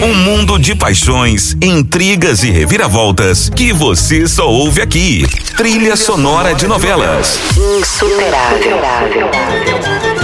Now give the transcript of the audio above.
Um mundo de paixões, intrigas e reviravoltas que você só ouve aqui. Trilha sonora de novelas. Insuperável.